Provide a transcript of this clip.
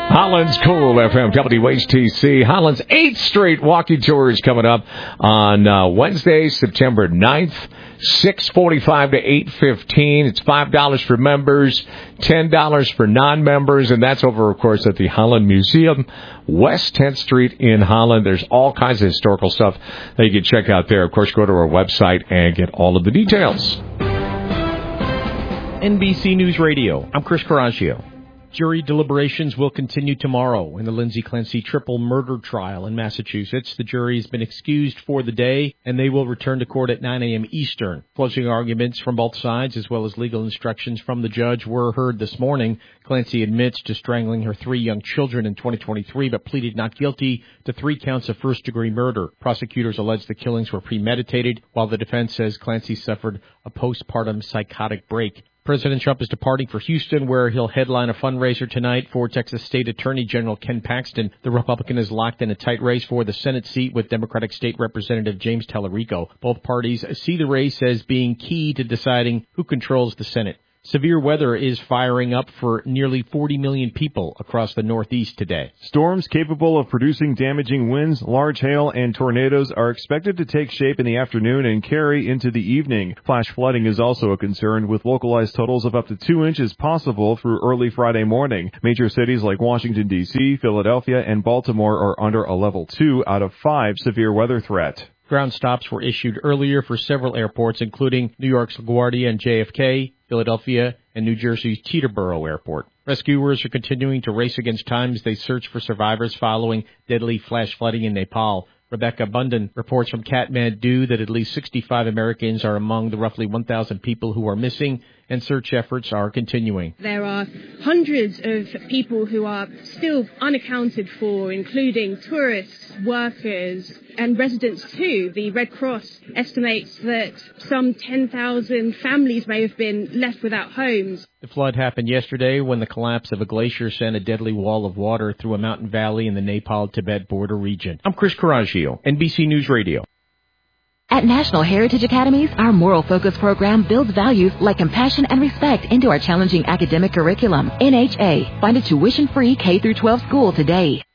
Holland's Cool FM, WHTC. Holland's 8th Street Walking Tour is coming up on Wednesday, September 9th, 6:45 to 8:15. It's $5 for members, $10 for non-members, and that's over, of course, at the Holland Museum, West 10th Street in Holland. There's all kinds of historical stuff that you can check out there. Of course, go to our website and get all of the details. NBC News Radio, I'm Chris Coraggio. Jury deliberations will continue tomorrow in the Lindsay Clancy triple murder trial in Massachusetts. The jury has been excused for the day, and they will return to court at 9 a.m. Eastern. Closing arguments from both sides, as well as legal instructions from the judge, were heard this morning. Clancy admits to strangling her 3 young children in 2023, but pleaded not guilty to 3 counts of first-degree murder. Prosecutors allege the killings were premeditated, while the defense says Clancy suffered a postpartum psychotic break. President Trump is departing for Houston, where he'll headline a fundraiser tonight for Texas State Attorney General Ken Paxton. The Republican is locked in a tight race for the Senate seat with Democratic State Representative James Tallarico. Both parties see the race as being key to deciding who controls the Senate. Severe weather is firing up for nearly 40 million people across the Northeast today. Storms capable of producing damaging winds, large hail, and tornadoes are expected to take shape in the afternoon and carry into the evening. Flash flooding is also a concern, with localized totals of up to 2 inches possible through early Friday morning. Major cities like Washington, D.C., Philadelphia, and Baltimore are under a level 2 out of 5 severe weather threat. Ground stops were issued earlier for several airports, including New York's LaGuardia and JFK, Philadelphia, and New Jersey's Teterboro Airport. Rescuers are continuing to race against time as they search for survivors following deadly flash flooding in Nepal. Rebecca Bundan reports from Kathmandu that at least 65 Americans are among the roughly 1,000 people who are missing, and search efforts are continuing. There are hundreds of people who are still unaccounted for, including tourists, workers, and residents too. The Red Cross estimates that some 10,000 families may have been left without homes. The flood happened yesterday when the collapse of a glacier sent a deadly wall of water through a mountain valley in the Nepal-Tibet border region. I'm Chris Coraggio, NBC News Radio. At National Heritage Academies, our moral focus program builds values like compassion and respect into our challenging academic curriculum. NHA. Find a tuition-free K-12 school today.